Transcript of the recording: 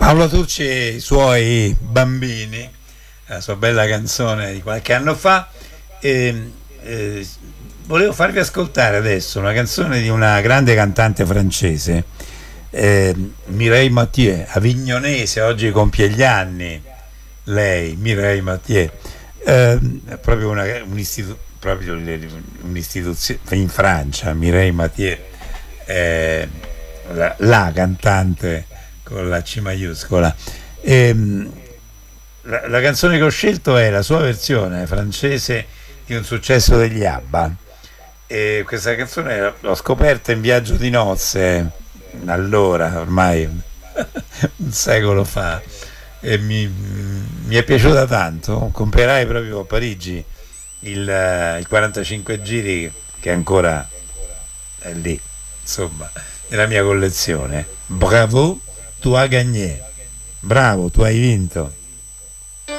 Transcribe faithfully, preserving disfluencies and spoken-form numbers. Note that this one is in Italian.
Paolo Turci e i suoi bambini, la sua bella canzone di qualche anno fa. E, eh, volevo farvi ascoltare adesso una canzone di una grande cantante francese, eh, Mireille Mathieu, avignonese, oggi compie gli anni. Lei, Mireille Mathieu, eh, è proprio una, un'istitu- proprio un'istituzione in Francia. Mireille Mathieu è la, la cantante con la C maiuscola. E, la, la canzone che ho scelto è la sua versione francese di un successo degli ABBA. E questa canzone l'ho scoperta in viaggio di nozze, allora ormai un secolo fa, e mi, mi è piaciuta tanto. Comprerai proprio a Parigi il, il quarantacinque giri, che ancora è lì, insomma, nella mia collezione. Bravo, tu hai gagné. Bravo, tu hai vinto.